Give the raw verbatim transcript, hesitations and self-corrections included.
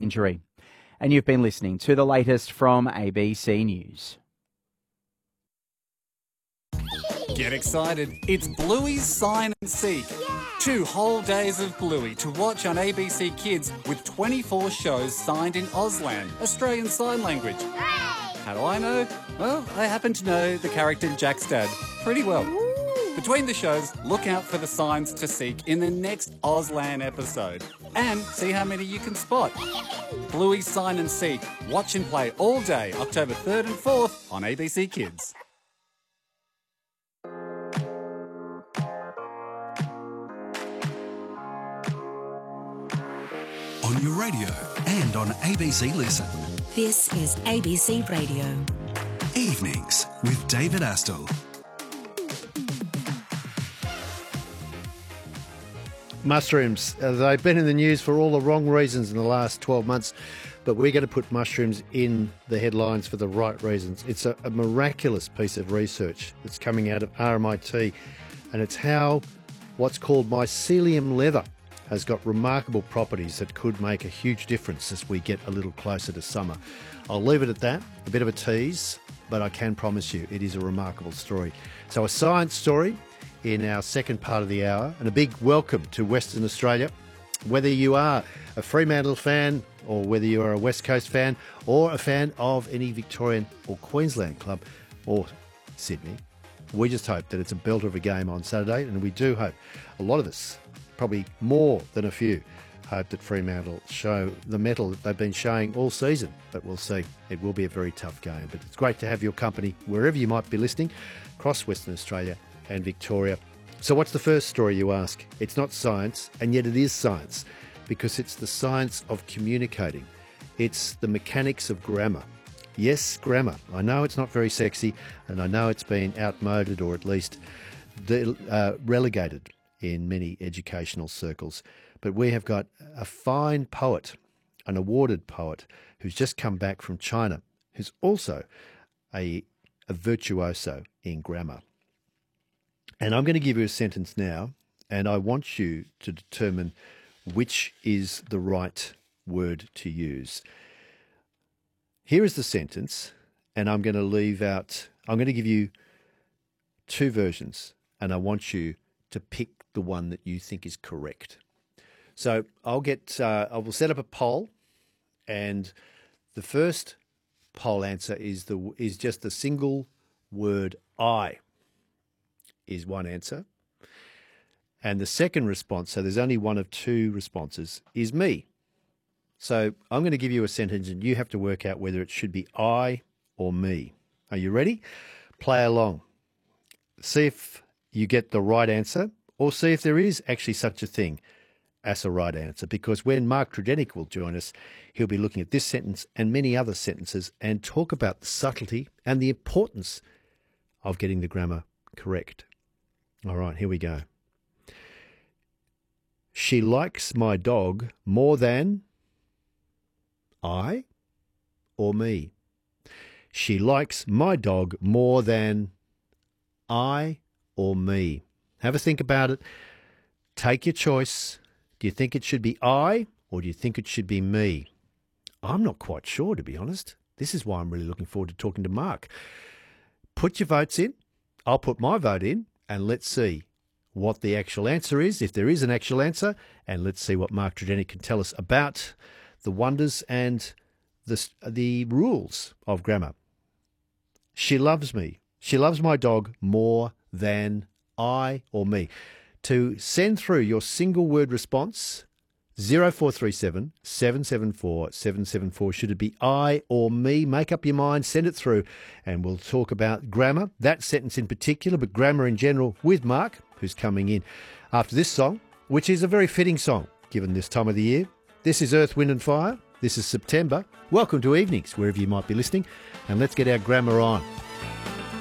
injury. And you've been listening to the latest from A B C News. Get excited. It's Bluey's Sign and Seek. Two whole days of Bluey to watch on A B C Kids with twenty-four shows signed in Auslan, Australian Sign Language. Hooray! How do I know? Well, I happen to know the character Jack's dad pretty well. Ooh. Between the shows, look out for the signs to seek in the next Auslan episode and see how many you can spot. Bluey's Sign and Seek. Watch and play all day, October third and fourth on A B C Kids. On your radio and on A B C Listen. This is A B C Radio. Evenings with David Astle. Mushrooms. Uh, they've been in the news for all the wrong reasons in the last twelve months, but we're going to put mushrooms in the headlines for the right reasons. It's a, a miraculous piece of research that's coming out of R M I T, and it's how what's called mycelium leather has got remarkable properties that could make a huge difference as we get a little closer to summer. I'll leave it at that, a bit of a tease, but I can promise you it is a remarkable story. So a science story in our second part of the hour, and a big welcome to Western Australia. Whether you are a Fremantle fan or whether you are a West Coast fan or a fan of any Victorian or Queensland club or Sydney, we just hope that it's a belter of a game on Saturday, and we do hope, a lot of us, probably more than a few, hope that Fremantle show the mettle that they've been showing all season. But we'll see. It will be a very tough game. But it's great to have your company wherever you might be listening, across Western Australia and Victoria. So what's the first story, you ask? It's not science, and yet it is science, because it's the science of communicating. It's the mechanics of grammar. Yes, grammar. I know it's not very sexy, and I know it's been outmoded or at least de- uh, relegated in many educational circles. But we have got a fine poet, an awarded poet, who's just come back from China, who's also a, a virtuoso in grammar. And I'm going to give you a sentence now, and I want you to determine which is the right word to use. Here is the sentence, and I'm going to leave out, I'm going to give you two versions, and I want you to pick the one that you think is correct. So I'll get, uh, I will set up a poll, and the first poll answer is the is just the single word I is one answer. And the second response, so there's only one of two responses, is me. So I'm going to give you a sentence and you have to work out whether it should be I or me. Are you ready? Play along. See if you get the right answer, or see if there is actually such a thing as a right answer. Because when Mark Tredenick will join us, he'll be looking at this sentence and many other sentences and talk about the subtlety and the importance of getting the grammar correct. All right, here we go. She likes my dog more than I or me. She likes my dog more than I or me. Have a think about it. Take your choice. Do you think it should be I or do you think it should be me? I'm not quite sure, to be honest. This is why I'm really looking forward to talking to Mark. Put your votes in. I'll put my vote in, and let's see what the actual answer is, if there is an actual answer, and let's see what Mark Tredenick can tell us about the wonders and the, the rules of grammar. She loves me. She loves my dog more than I or me. To send through your single word response, zero four three seven, seven seven four, seven seven four. Should it be I or me? Make up your mind, send it through, and we'll talk about grammar, that sentence in particular, but grammar in general with Mark, who's coming in after this song, which is a very fitting song given this time of the year. This is Earth, Wind and Fire. This is September. Welcome to Evenings, wherever you might be listening, and let's get our grammar on.